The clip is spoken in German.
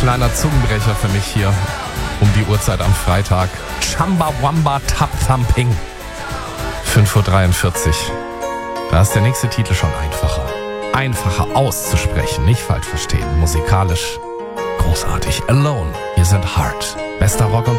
Kleiner Zungenbrecher für mich hier um die Uhrzeit am Freitag. Chumbawamba Tap Thumping. 5:43 Uhr. Da ist der nächste Titel schon einfacher. Einfacher auszusprechen, nicht falsch verstehen. Musikalisch großartig. Alone. Hier sind Heart. Bester Rock und